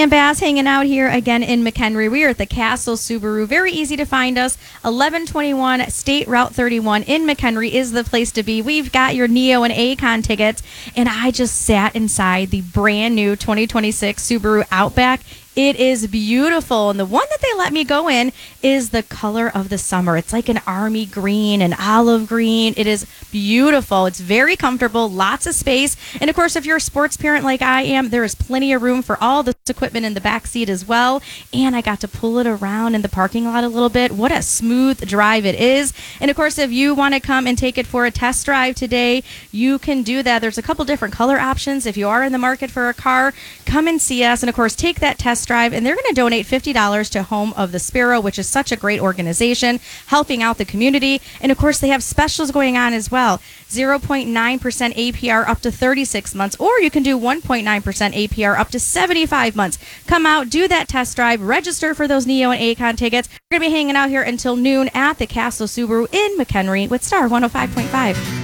Diane Bass hanging out here again in McHenry. We are at the Castle Subaru. Very easy to find us. 1121 State Route 31 in McHenry is the place to be. We've got your Neo and Acon tickets, and I just sat inside the brand new 2026 Subaru Outback. It is beautiful, and the one that they let me go in is the color of the summer. It's like an army green, an olive green. It is beautiful. It's very comfortable, lots of space, and of course, if you're a sports parent like I am, there is plenty of room for all this equipment in the back seat as well, and I got to pull it around in the parking lot a little bit. What a smooth drive it is, and of course, if you want to come and take it for a test drive today, you can do that. There's a couple different color options. If you are in the market for a car, come and see us, and of course, take that test drive, and they're going to donate $50 to Home of the Sparrow, which is such a great organization helping out the community. And of course, they have specials going on as well. 0.9% APR up to 36 months, or you can do 1.9% APR up to 75 months. Come out, do that test drive, register for those Neo and Acon tickets. We're going to be hanging out here until noon at the Castle Subaru in McHenry with Star 105.5.